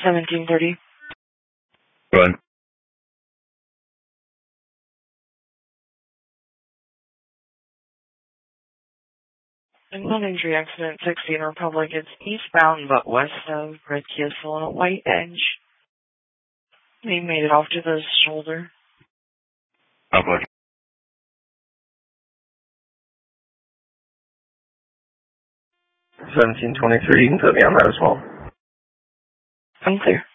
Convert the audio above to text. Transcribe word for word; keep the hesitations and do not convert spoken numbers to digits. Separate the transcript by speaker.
Speaker 1: seventeen thirty.
Speaker 2: Go ahead.
Speaker 1: Non-injury accident, sixteen Republic. It's eastbound but west of Red Kia Soul at White Edge. He made it off to the shoulder.
Speaker 2: Republic.
Speaker 3: seventeen twenty-three, you can put me on that as well.
Speaker 1: I'm clear.